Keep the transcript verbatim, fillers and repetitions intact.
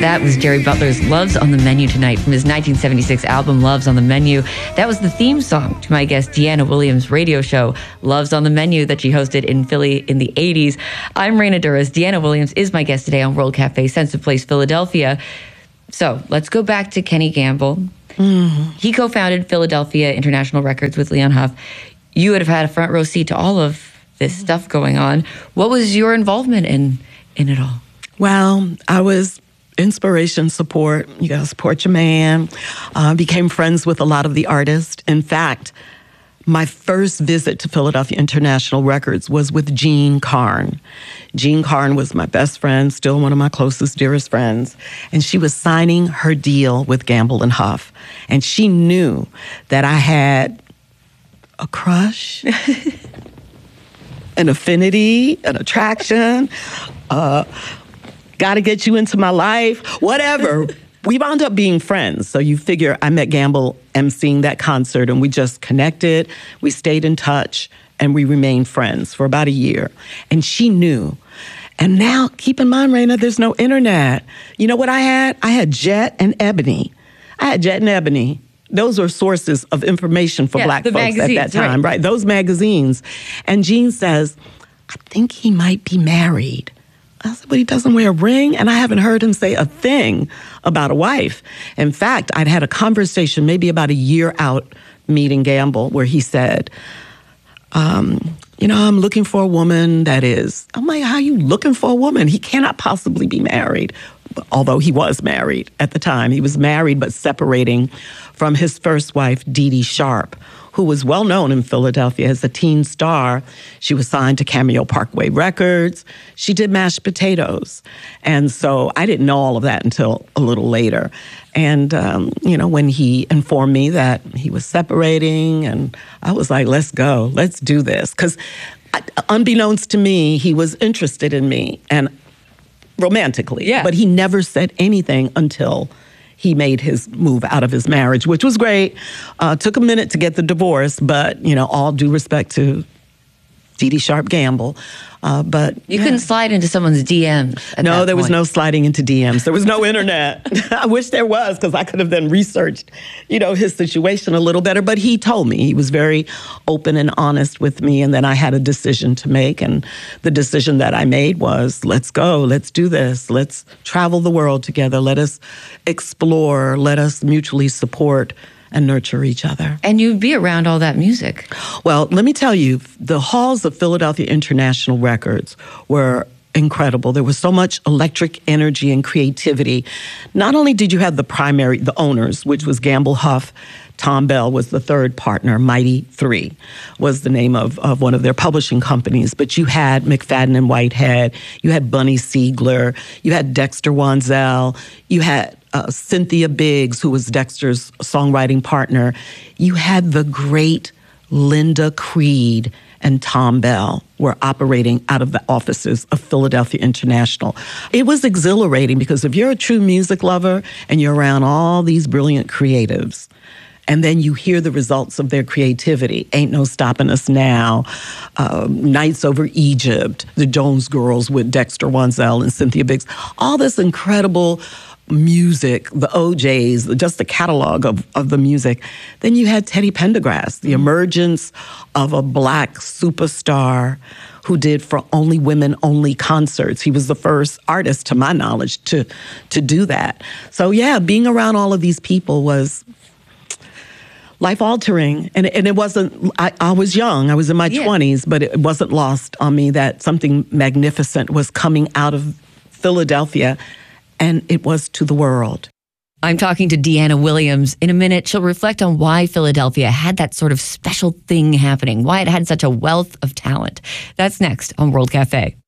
That was Jerry Butler's Love's on the Menu Tonight from his nineteen seventy-six album Love's on the Menu. That was the theme song to my guest Deanna Williams' radio show Love's on the Menu that she hosted in Philly in the eighties. I'm Raina Douras. Deanna Williams is my guest today on World Cafe, Sense of Place, Philadelphia. So let's go back to Kenny Gamble. Mm-hmm. He co-founded Philadelphia International Records with Leon Huff. You would have had a front row seat to all of this stuff going on. What was your involvement in, in it all? Well, I was inspiration support. You got to support your man. Uh, became friends with a lot of the artists. In fact, my first visit to Philadelphia International Records was with Jean Carn. Jean Carn was my best friend, still one of my closest, dearest friends. And she was signing her deal with Gamble and Huff. And she knew that I had a crush, an affinity, an attraction, uh, got to get you into my life, whatever. We wound up being friends. So you figure I met Gamble emceeing that concert and we just connected. We stayed in touch and we remained friends for about a year. And she knew. And now, keep in mind, Raina, there's no internet. You know what I had? I had Jet and Ebony. I had Jet and Ebony. Those are sources of information for yeah, black folks at that time, right. right? Those magazines. And Jean says, I think he might be married. I said, but he doesn't wear a ring, and I haven't heard him say a thing about a wife. In fact, I'd had a conversation maybe about a year out meeting Gamble where he said, um, you know, I'm looking for a woman that is. I'm like, how are you looking for a woman? He cannot possibly be married, although he was married at the time. He was married but separating from his first wife, Dee Dee Sharp, who was well known in Philadelphia as a teen star. She was signed to Cameo Parkway Records. She did Mashed Potatoes. And so I didn't know all of that until a little later. And, um, you know, when he informed me that he was separating, and I was like, let's go, let's do this. Because unbeknownst to me, he was interested in me, and romantically. Yeah. But he never said anything until he made his move out of his marriage, which was great. Uh, took a minute to get the divorce, but, you know, all due respect to Dee Dee Sharp Gamble. Uh, but You yeah. couldn't slide into someone's D Ms at No, that there was point. no sliding into D Ms. There was no internet. I wish there was, because I could have then researched, you know, his situation a little better. But he told me. He was very open and honest with me. And then I had a decision to make. And the decision that I made was, let's go. Let's do this. Let's travel the world together. Let us explore. Let us mutually support and nurture each other. And you'd be around all that music. Well, let me tell you, the halls of Philadelphia International Records were incredible. There was so much electric energy and creativity. Not only did you have the primary, the owners, which was Gamble Huff, Tom Bell was the third partner, Mighty Three was the name of, of one of their publishing companies, but you had McFadden and Whitehead, you had Bunny Siegler, you had Dexter Wansel, you had Uh, Cynthia Biggs, who was Dexter's songwriting partner. You had the great Linda Creed and Tom Bell were operating out of the offices of Philadelphia International. It was exhilarating because if you're a true music lover and you're around all these brilliant creatives, and then you hear the results of their creativity, Ain't No Stopping Us Now, uh, Nights Over Egypt, the Jones Girls with Dexter Wansel and Cynthia Biggs, all this incredible music, the O Js, just the catalog of, of the music. Then you had Teddy Pendergrass, the emergence of a black superstar who did for only women only concerts. He was the first artist, to my knowledge, to, to do that. So yeah, being around all of these people was life-altering. And, and it wasn't, I, I was young, I was in my yeah. twenties, but it wasn't lost on me that something magnificent was coming out of Philadelphia, and it was to the world. I'm talking to Deanna Williams. In a minute, she'll reflect on why Philadelphia had that sort of special thing happening, why it had such a wealth of talent. That's next on World Cafe.